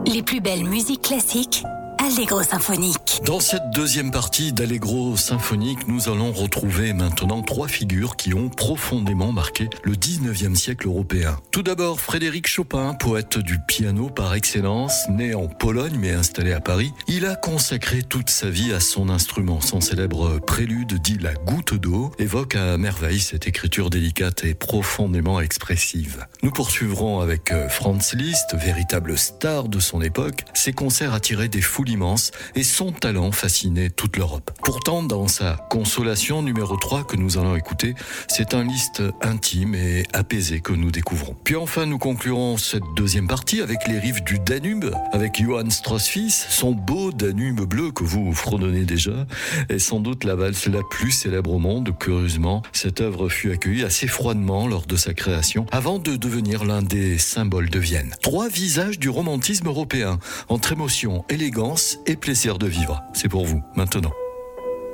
Les plus belles musiques classiques, Allegro Symphonique. Dans cette deuxième partie d'Allegro Symphonique, nous allons retrouver maintenant trois figures qui ont profondément marqué le 19e siècle européen. Tout d'abord, Frédéric Chopin, poète du piano par excellence, né en Pologne mais installé à Paris. Il a consacré toute sa vie à son instrument. Son célèbre prélude dit La goutte d'eau évoque à merveille cette écriture délicate et profondément expressive. Nous poursuivrons avec Franz Liszt, véritable star de son époque. Ses concerts attiraient des foules immenses et son talent fascinait toute l'Europe. Pourtant, dans sa Consolation numéro 3 que nous allons écouter, c'est un Liszt intime et apaisé que nous découvrons. Puis enfin, nous conclurons cette deuxième partie avec les rives du Danube, avec Johann Strauss fils, son beau Danube bleu que vous fredonnez déjà, est sans doute la valse la plus célèbre au monde. Curieusement, cette œuvre fut accueillie assez froidement lors de sa création, avant de devenir l'un des symboles de Vienne. Trois visages du romantisme européen, entre émotion, élégance et plaisir de vivre. C'est pour vous, maintenant.